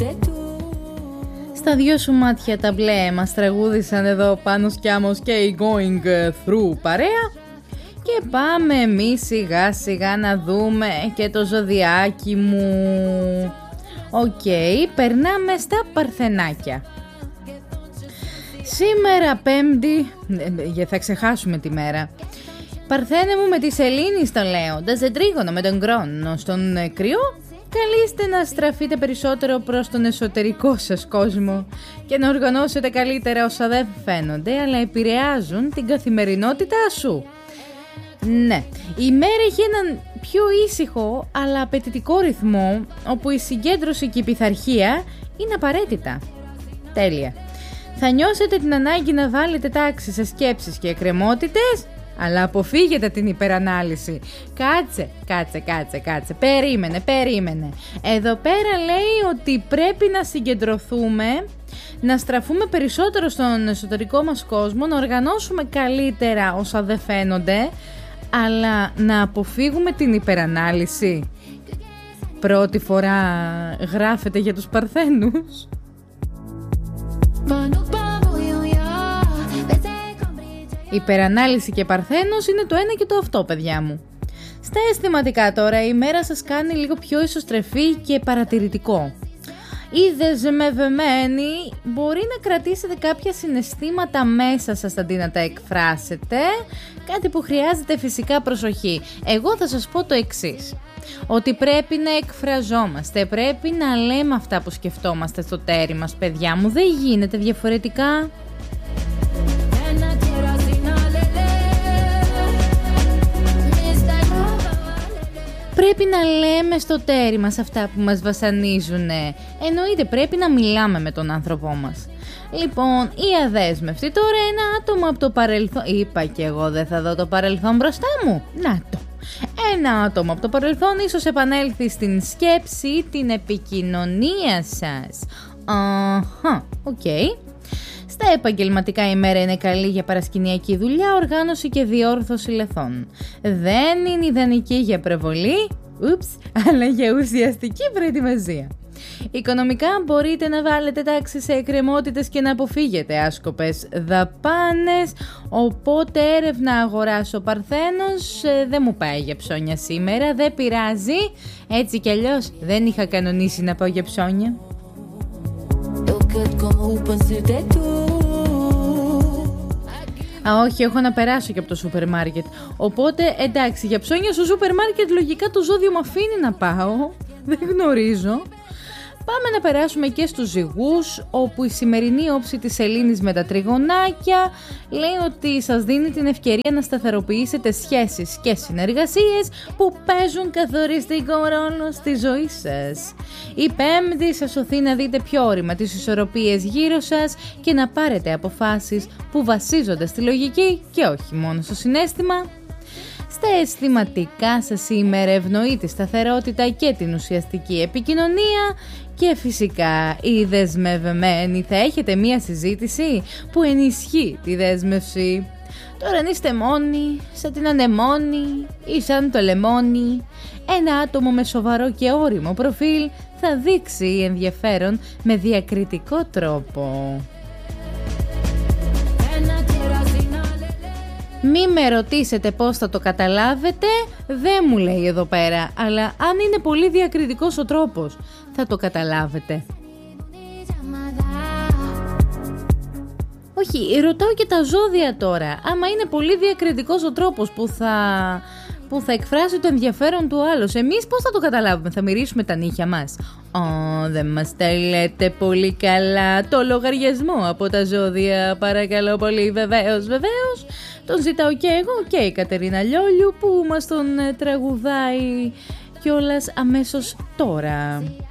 Στα δυο σου μάτια τα μπλε μας τραγούδισαν εδώ Πάνος Κιάμος και η Going Through παρέα. Και πάμε εμείς σιγά σιγά να δούμε και το ζωδιάκι μου. Οκ, περνάμε στα Παρθενάκια. Σήμερα Πέμπτη, θα ξεχάσουμε τη μέρα. Παρθένε μου με τη σελήνη στο λέοντα, σε τρίγωνο με τον Κρόνο στον κρυό. Καλείστε να στραφείτε περισσότερο προς τον εσωτερικό σας κόσμο και να οργανώσετε καλύτερα όσα δεν φαίνονται αλλά επηρεάζουν την καθημερινότητά σου. Ναι, η μέρα έχει έναν πιο ήσυχο αλλά απαιτητικό ρυθμό όπου η συγκέντρωση και η πειθαρχία είναι απαραίτητα. Τέλεια. Θα νιώσετε την ανάγκη να βάλετε τάξη σε σκέψεις και εκκρεμότητες, αλλά αποφύγετε την υπερανάλυση. Κάτσε. Περίμενε. Εδώ πέρα λέει ότι πρέπει να συγκεντρωθούμε, να στραφούμε περισσότερο στον εσωτερικό μας κόσμο, να οργανώσουμε καλύτερα όσα δεν φαίνονται, αλλά να αποφύγουμε την υπερανάλυση. Πρώτη φορά γράφεται για τους Παρθένους. Υπερανάλυση και Παρθένος είναι το ένα και το αυτό, παιδιά μου. Στα αισθηματικά τώρα η μέρα σας κάνει λίγο πιο ισοστρεφή και παρατηρητικό. Ή δεσμευμένοι, μπορεί να κρατήσετε κάποια συναισθήματα μέσα σας αντί να τα εκφράσετε, κάτι που χρειάζεται φυσικά προσοχή. Εγώ θα σας πω το εξής, ότι πρέπει να εκφραζόμαστε, πρέπει να λέμε αυτά που σκεφτόμαστε στο τέρι μας, παιδιά μου, δεν γίνεται διαφορετικά. Πρέπει να λέμε στο τέρι μας αυτά που μας βασανίζουνε. Εννοείται πρέπει να μιλάμε με τον άνθρωπό μας. Λοιπόν, η αδέσμευτη τώρα ένα άτομο από το παρελθόν. Είπα και εγώ δεν θα δω το παρελθόν μπροστά μου. Να το. Ένα άτομο από το παρελθόν ίσως επανέλθει στην σκέψη, την επικοινωνία σας. Οκ. Στα επαγγελματικά η μέρα είναι καλή για παρασκηνιακή δουλειά, οργάνωση και διόρθωση λεθών. Δεν είναι ιδανική για προβολή, αλλά για ουσιαστική προετοιμασία. Οικονομικά μπορείτε να βάλετε τάξη σε εκκρεμότητες και να αποφύγετε άσκοπες δαπάνες, οπότε έρευνα αγοράς ο Παρθένος δεν μου πάει για ψώνια σήμερα, δεν πειράζει, έτσι κι αλλιώς δεν είχα κανονίσει να πάω για ψώνια. Όχι, έχω να περάσω και από το σούπερ μάρκετ. Οπότε εντάξει, για ψώνια στο σούπερ μάρκετ λογικά το ζώδιο μου αφήνει να πάω. Δεν γνωρίζω. Πάμε να περάσουμε και στους ζυγούς, όπου η σημερινή όψη της σελήνης με τα τριγωνάκια λέει ότι σας δίνει την ευκαιρία να σταθεροποιήσετε σχέσεις και συνεργασίες που παίζουν καθοριστικό ρόλο στη ζωή σας. Η Πέμπτη σας σωθεί να δείτε πιο όρημα τις ισορροπίες γύρω σας και να πάρετε αποφάσεις που βασίζονται στη λογική και όχι μόνο στο συναίσθημα. Στα αισθηματικά σας σήμερα ευνοεί τη σταθερότητα και την ουσιαστική επικοινωνία και φυσικά οι δεσμευμένοι θα έχετε μία συζήτηση που ενισχύει τη δέσμευση. Τώρα αν είστε μόνοι, σαν την ανεμόνη ή σαν το λεμόνι, ένα άτομο με σοβαρό και όριμο προφίλ θα δείξει ενδιαφέρον με διακριτικό τρόπο. Μη με ρωτήσετε πώς θα το καταλάβετε, δεν μου λέει εδώ πέρα, αλλά αν είναι πολύ διακριτικός ο τρόπος, θα το καταλάβετε. Όχι, ρωτάω και τα ζώδια τώρα, άμα είναι πολύ διακριτικός ο τρόπος που θα εκφράσει το ενδιαφέρον του άλλου, εμείς πώς θα το καταλάβουμε, θα μυρίσουμε τα νύχια μας? Δεν μας τα λέτε πολύ καλά. Το λογαριασμό από τα ζώδια, παρακαλώ πολύ, βεβαίως. Τον ζητάω και εγώ και η Κατερίνα Λιόλιου που μας τον τραγουδάει κιόλας αμέσως τώρα.